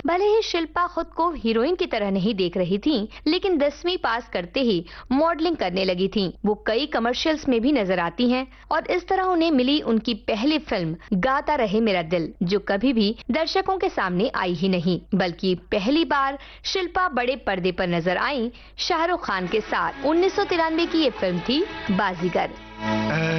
भले ही शिल्पा खुद को हीरोइन की तरह नहीं देख रही थीं, लेकिन 10वीं पास करते ही मॉडलिंग करने लगी थीं। वो कई कमर्शियल्स में भी नजर आती हैं और इस तरह उन्हें मिली उनकी पहली फिल्म गाता रहे मेरा दिल, जो कभी भी दर्शकों के सामने आई ही नहीं, बल्कि पहली बार शिल्पा बड़े पर्दे पर नजर आई शाहरुख खान के साथ। 1993 की ये फिल्म थी बाजीगर।